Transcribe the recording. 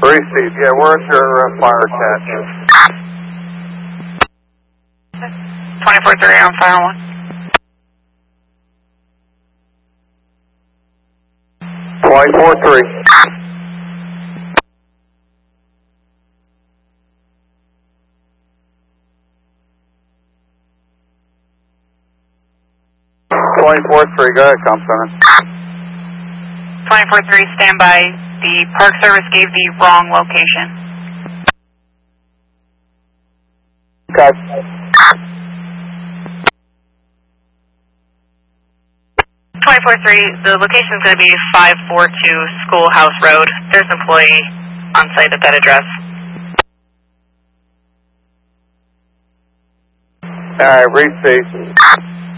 Receive. Yeah, where's your fire catch? 24-3 on fire 1. 24-3. Go ahead, Com Center. 24-3, stand by. The Park Service gave the wrong location. Okay. 24-3, the location is going to be 542 Schoolhouse Road. There's an employee on site at that address. Alright, receive.